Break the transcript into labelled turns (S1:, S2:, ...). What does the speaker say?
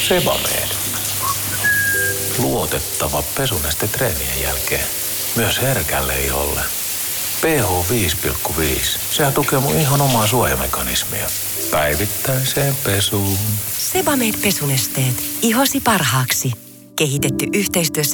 S1: Sebamed. Luotettava pesuneste treenien jälkeen. Myös herkälle iholle. pH 5,5. Sehän tukee mun ihon omaa suojamekanismia. Päivittäiseen pesuun.
S2: Sebamed pesunesteet. Ihosi parhaaksi. Kehitetty yhteistyössä